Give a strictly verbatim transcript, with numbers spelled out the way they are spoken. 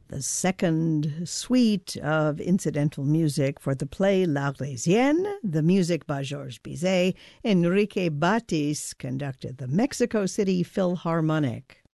the second suite of incidental music for the play L'Arlésienne, the music by Georges Bizet. Enrique Batis conducted the Mexico City Philharmonic.